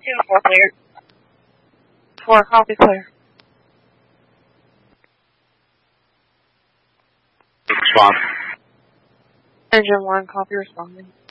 2-4 clear. 4, copy clear. Response. Engine 1, copy responding.